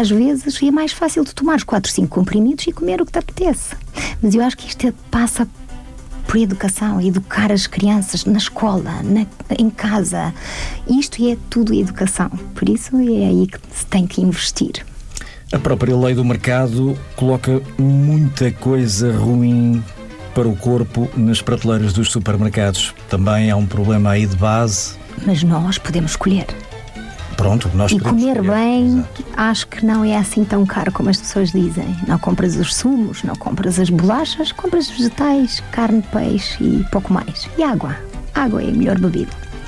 às vezes é mais fácil de tomar os 4, 5 comprimidos e comer o que te apetece. Mas eu acho que isto passa por educação, educar as crianças na escola, em casa. Isto é tudo educação, por isso é aí que se tem que investir. A própria lei do mercado coloca muita coisa ruim para o corpo nas prateleiras dos supermercados. Também há um problema aí de base. Mas nós podemos escolher. Pronto, nós e podemos comer escolher. bem, Exato. acho que não é assim tão caro como as pessoas dizem. Não compras os sumos, não compras as bolachas, compras vegetais, carne, peixe e pouco mais. E água. Água é a melhor bebida.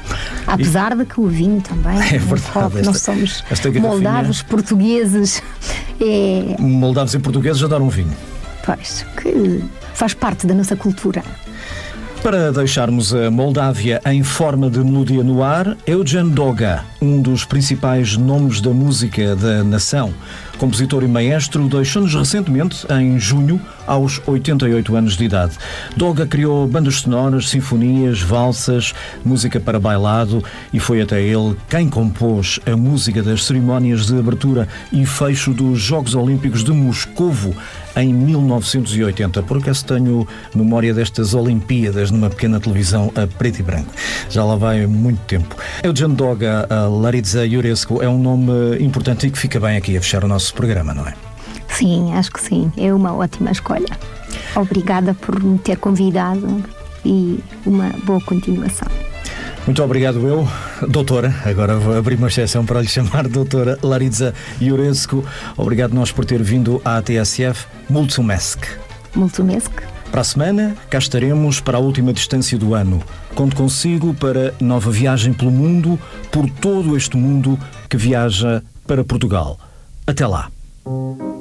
Apesar de que o vinho também, É verdade, nós somos esta garrafinha... moldavos, portugueses. Moldavos e portugueses adoram vinho. Pois, que faz parte da nossa cultura. Para deixarmos a Moldávia em forma de melodia no ar, Eugen Doga, um dos principais nomes da música da nação. Compositor e maestro, deixou-nos recentemente, em junho, aos 88 anos de idade. Doga criou bandas sonoras, sinfonias, valsas, música para bailado e foi até ele quem compôs a música das cerimónias de abertura e fecho dos Jogos Olímpicos de Moscovo em 1980. Por acaso tenho memória destas Olimpíadas numa pequena televisão a preto e branco. Já lá vai muito tempo. Eugen Doga, Laritza Iurescu, é um nome importante e que fica bem aqui a fechar o nosso programa, não é? Sim, acho que sim. É uma ótima escolha. Obrigada por me ter convidado e uma boa continuação. Muito obrigado eu, doutora, agora vou abrir uma exceção para lhe chamar doutora Laritza Iurescu. Obrigado nós por ter vindo à TSF. Mulțumesc. Mulțumesc. Para a semana, cá estaremos para a última distância do ano. Conto consigo para nova viagem pelo mundo, por todo este mundo que viaja para Portugal. Até lá.